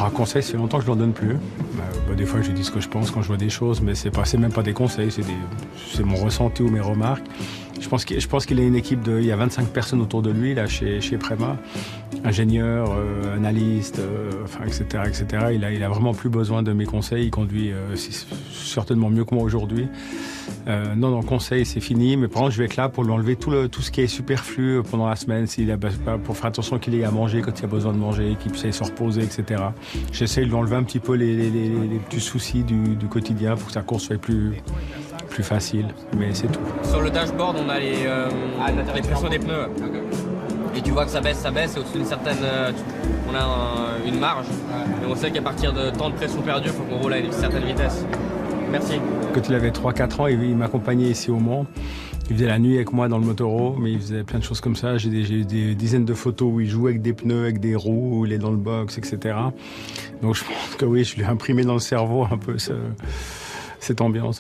conseil, c'est longtemps que je ne leur donne plus. Des fois, je lui dis ce que je pense quand je vois des choses, mais c'est même pas des conseils, c'est mon ressenti ou mes remarques. Je pense qu'il a une équipe il y a 25 personnes autour de lui, là, chez Prema. Ingénieur, analyste, etc. Il a vraiment plus besoin de mes conseils. Il conduit certainement mieux que moi aujourd'hui. Non, conseil, c'est fini. Mais par contre, je vais être là pour lui enlever tout ce qui est superflu pendant la semaine, pour faire attention qu'il ait à manger quand il a besoin de manger, qu'il puisse se reposer, etc. J'essaie de lui enlever un petit peu les petits soucis du quotidien pour que sa course soit plus facile. Mais c'est tout. Sur le dashboard, on a les pressions des pneus. Okay. Et tu vois que ça baisse, et au-dessus d'une certaine... on a une marge. Et on sait qu'à partir de tant de pression perdue, il faut qu'on roule à une certaine vitesse. Merci. Quand il avait 3-4 ans, il m'accompagnait ici au Mans. Il faisait la nuit avec moi dans le Motoro, mais il faisait plein de choses comme ça. J'ai des dizaines de photos où il jouait avec des pneus, avec des roues, où il est dans le box, etc. Donc je pense que oui, je lui ai imprimé dans le cerveau un peu cette ambiance.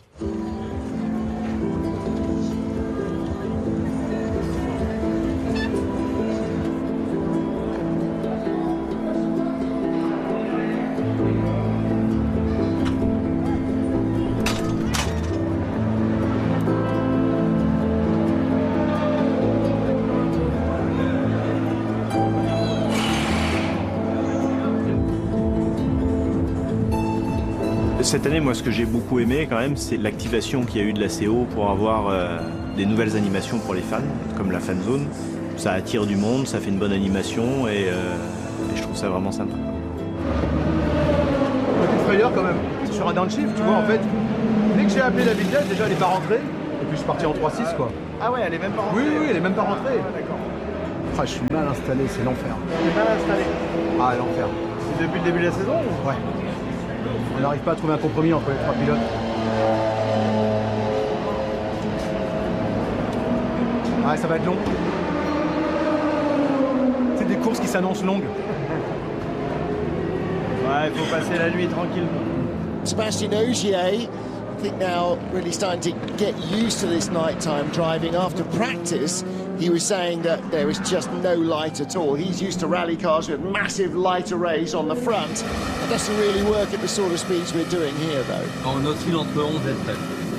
Cette année, moi, ce que j'ai beaucoup aimé quand même, c'est l'activation qu'il y a eu de la CO pour avoir des nouvelles animations pour les fans, comme la fan zone. Ça attire du monde, ça fait une bonne animation et je trouve ça vraiment sympa. Petite frayeur quand même, sur un downshift, tu vois, en fait, dès que j'ai appelé la vitesse, déjà elle n'est pas rentrée, et puis je suis parti en 3-6 quoi. Ah ouais, elle est même pas rentrée. Oui, elle est même pas rentrée. Ah, d'accord. Je suis mal installé, c'est l'enfer. Tu es mal installé. Ah, l'enfer. C'est depuis le début de la saison ou... Ouais. On n'arrive pas à trouver un compromis entre les trois pilotes. Ouais, ça va être long. C'est des courses qui s'annoncent longues. Ouais, il faut passer la nuit tranquillement. Sébastien Ogier, I think now really starting to get used to this nighttime driving. After practice, he was saying that there is just no light at all. He's used to rally cars with massive light arrays on the front. It doesn't really work at the sort of speeds we're doing here, though. On oscille entre 11 et 13.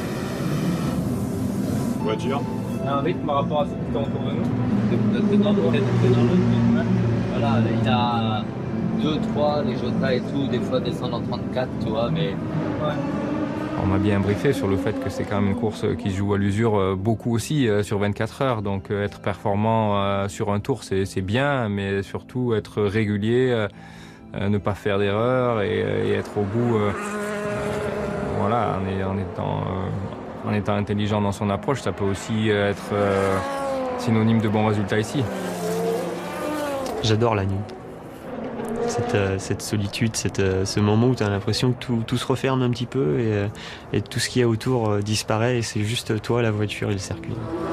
Voiture. Il a un rythme par rapport à ce qui est autour de nous. C'est dans le rythme. Voilà, il a 2, 3, les Jota et tout, des fois descendre en 34, tu vois, mais... Ouais. On m'a bien briefé sur le fait que c'est quand même une course qui se joue à l'usure beaucoup aussi sur 24 heures. Donc être performant sur un tour, c'est bien, mais surtout être régulier, ne pas faire d'erreurs et être au bout voilà, en étant intelligent dans son approche. Ça peut aussi être synonyme de bons résultats ici. J'adore la nuit. Cette solitude, ce moment où tu as l'impression que tout se referme un petit peu et tout ce qu'il y a autour disparaît et c'est juste toi, la voiture et le circuit.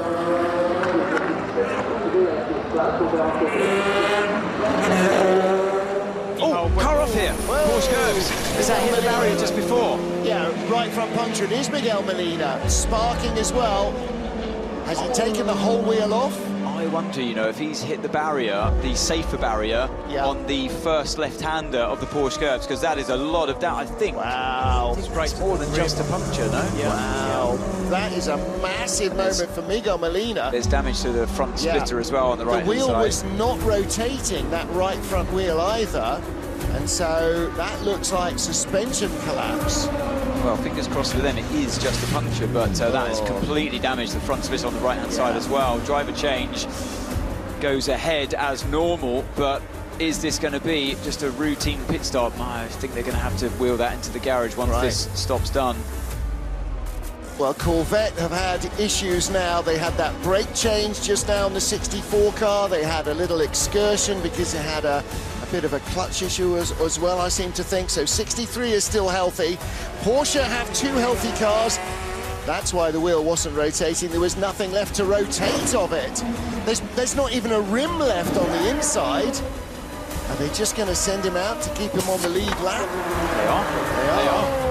Oh, car off here. Porsche curves. Is that hit the barrier just before? Yeah, right front puncture. It is Miguel Molina. Sparking as well. Has he taken the whole wheel off? I wonder, if he's hit the barrier, the safer barrier, on the first left-hander of the Porsche curves, because that is a lot of doubt, I think. Wow. It's more than just a puncture, no? Yeah. Wow. That is a massive moment for Miguel Molina. There's damage to the front splitter as well on the right-hand side. The wheel was not rotating, that right front wheel either, and so that looks like suspension collapse. Well, fingers crossed for them, it is just a puncture, but that has completely damaged the front splitter on the right-hand side as well. Driver change goes ahead as normal, but is this going to be just a routine pit stop? I think they're going to have to wheel that into the garage once this stop's done. Well, Corvette have had issues now. They had that brake change just now on the 64 car. They had a little excursion because it had a bit of a clutch issue as well, I seem to think. So 63 is still healthy. Porsche have 2 healthy cars. That's why the wheel wasn't rotating. There was nothing left to rotate of it. There's not even a rim left on the inside. Are they just going to send him out to keep him on the lead lap? They are.